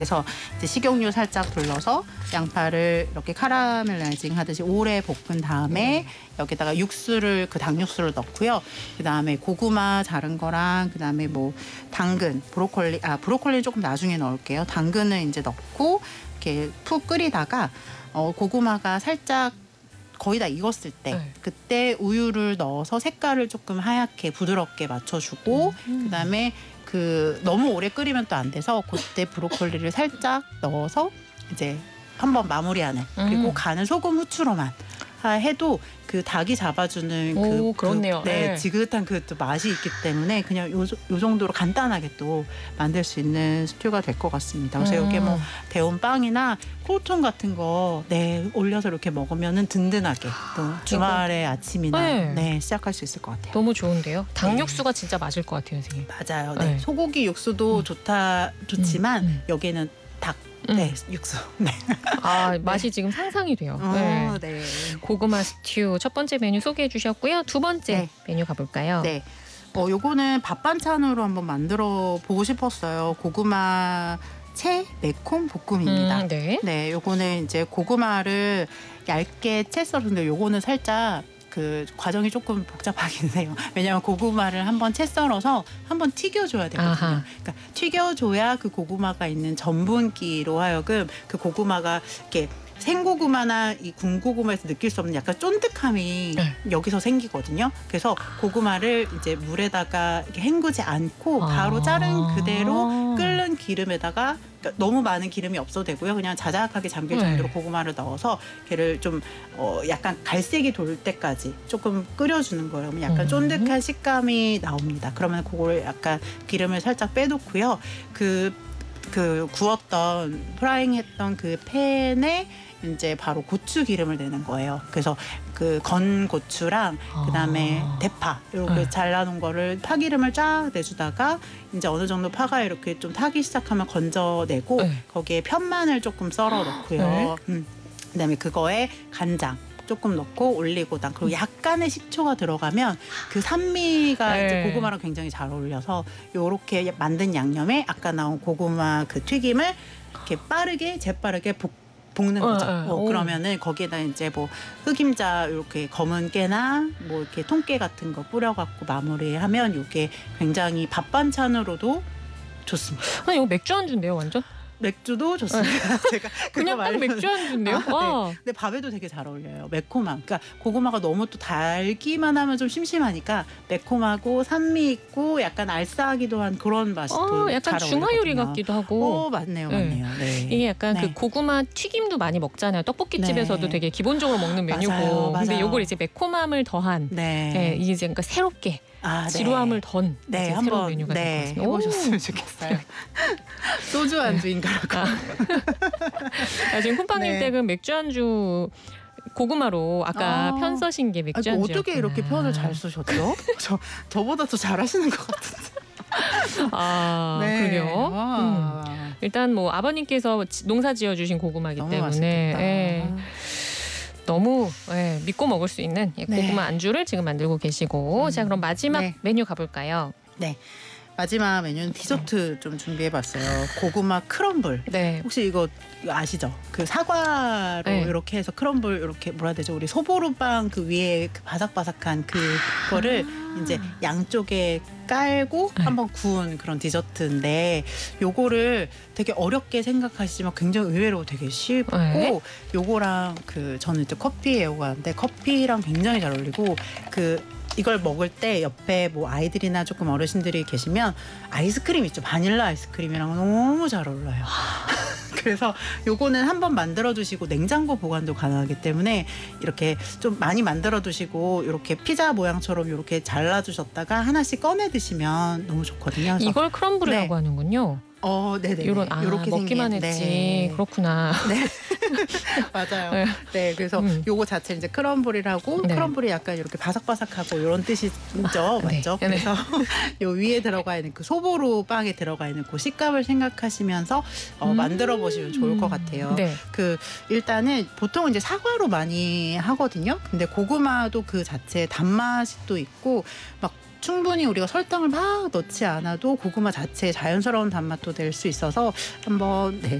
그래서 이제 식용유 살짝 둘러서 양파를 이렇게 카라멜라이징 하듯이 오래 볶은 다음에 여기다가 육수를 그 닭육수를 넣고요. 그 다음에 고구마 자른 거랑 그 다음에 뭐 당근, 브로콜리는 조금 나중에 넣을게요. 당근은 이제 넣고 이렇게 푹 끓이다가 고구마가 살짝 거의 다 익었을 때 그때 우유를 넣어서 색깔을 조금 하얗게 부드럽게 맞춰주고 그다음에 너무 오래 끓이면 또 안 돼서 그때 브로콜리를 살짝 넣어서 이제 한번 마무리하는 그리고 간은 소금 후추로만 해도 그 닭이 잡아주는 그렇네요. 지긋한 그 또 맛이 있기 때문에 그냥 요 정도로 간단하게 또 만들 수 있는 스튜가 될 것 같습니다. 그래서 여기에 뭐 데운 빵이나 크로톤 같은 거 올려서 이렇게 먹으면은 든든하게 또 주말에 아침이나 시작할 수 있을 것 같아요. 너무 좋은데요. 닭 육수가 진짜 맞을 것 같아요, 선생님. 맞아요. 소고기 육수도 좋지만 여기에는 닭 육수. 맛이 지금 상상이 돼요. 고구마 스튜 첫 번째 메뉴 소개해 주셨고요. 두 번째 메뉴 가볼까요? 요거는 밥 반찬으로 한번 만들어 보고 싶었어요. 고구마 채 매콤 볶음입니다. 요거는 이제 고구마를 얇게 채 썰었는데 요거는 살짝 그 과정이 조금 복잡하긴 해요. 왜냐하면 고구마를 한번 채 썰어서 한번 튀겨줘야 되거든요. 그러니까 튀겨줘야 그 고구마가 있는 전분기로 하여금 그 고구마가 이렇게 생고구마나 이 군고구마에서 느낄 수 없는 약간 쫀득함이 여기서 생기거든요. 그래서 고구마를 이제 물에다가 이렇게 헹구지 않고 바로 자른 그대로 끓는 기름에다가 그러니까 너무 많은 기름이 없어도 되고요. 그냥 자작하게 잠길 정도로 고구마를 넣어서 걔를 좀 약간 갈색이 돌 때까지 조금 끓여주는 거예요. 그러면 약간 쫀득한 식감이 나옵니다. 그러면 그걸 약간 기름을 살짝 빼놓고요. 그 구웠던 프라잉했던 그 팬에 이제 바로 고추 기름을 내는 거예요. 그래서 그 건 고추랑 그다음에 대파 이렇게 잘라놓은 거를 파기름을 쫙 내주다가 이제 어느 정도 파가 이렇게 좀 타기 시작하면 건져내고 거기에 편마늘 조금 썰어 넣고요. 그다음에 그거에 간장 조금 넣고 올리고당 그리고 약간의 식초가 들어가면 그 산미가 이제 고구마랑 굉장히 잘 어울려서 요렇게 만든 양념에 아까 나온 고구마 그 튀김을 이렇게 재빠르게 볶는 거죠. 그러면은 거기에다 이제 뭐 흑임자 이렇게 검은 깨나 뭐 이렇게 통깨 같은 거 뿌려갖고 마무리하면 이게 굉장히 밥 반찬으로도 좋습니다. 아니 이거 맥주 안주인데요, 완전? 맥주도 좋습니다. 제가 그냥 딱 맥주 안주인데요. 근데 밥에도 되게 잘 어울려요. 매콤함. 그러니까 고구마가 너무 또 달기만 하면 좀 심심하니까 매콤하고 산미 있고 약간 알싸하기도 한 그런 맛이 또 약간 잘 중화 요리 어울리거든요. 같기도 하고. 맞네요. 이게 약간 그 고구마 튀김도 많이 먹잖아요. 떡볶이집에서도 되게 기본적으로 먹는 메뉴고. 맞아요. 근데 요걸 이제 매콤함을 더한 이게 이제 그러니까 새롭게 지루함을 던 새로운 메뉴가 될 것 같습니다. 해보셨으면 좋겠어요. 소주 안주인가라고. 지금 콩팡님 댁은 맥주 안주 고구마로 아까 편 써신 게 맥주 안주. 어떻게 이렇게 편을 잘 쓰셨죠? 저보다 더 잘하시는 것 같은데. 그러게요. 일단 뭐 아버님께서 농사 지어주신 고구마이기 때문에 너무 믿고 먹을 수 있는 고구마 안주를 지금 만들고 계시고 자 그럼 마지막 메뉴 가볼까요? 마지막 메뉴는 디저트 좀 준비해봤어요. 고구마 크럼블. 혹시 이거 아시죠? 그 사과로 이렇게 해서 크럼블 이렇게 뭐라 해야 되죠? 우리 소보루빵 그 위에 그 바삭바삭한 그거를 이제 양쪽에 깔고 한번 구운 그런 디저트인데 요거를 되게 어렵게 생각하시지만 굉장히 의외로 되게 쉽고 요거랑 저는 이제 커피 애호가인데 커피랑 굉장히 잘 어울리고 이걸 먹을 때 옆에 뭐 아이들이나 조금 어르신들이 계시면 아이스크림 있죠. 바닐라 아이스크림이랑 너무 잘 어울려요. 그래서 요거는 한번 만들어 두시고 냉장고 보관도 가능하기 때문에 이렇게 좀 많이 만들어 두시고 이렇게 피자 모양처럼 이렇게 잘라 주셨다가 하나씩 꺼내 드시면 너무 좋거든요. 이걸 크럼블이라고 하는군요. 네네. 요렇게 먹기만 했지. 그렇구나. 맞아요. 그래서 요거 자체 이제 크럼블이라고 크럼블이 약간 이렇게 바삭바삭하고 이런 뜻이죠, 맞죠? 그래서 요 위에 들어가 있는 그 소보루 빵에 들어가 있는 그 식감을 생각하시면서 만들어 보시면 좋을 것 같아요. 일단은 보통 이제 사과로 많이 하거든요. 근데 고구마도 그 자체 단맛이 또 있고 막 충분히 우리가 설탕을 막 넣지 않아도 고구마 자체의 자연스러운 단맛도 낼 수 있어서 한번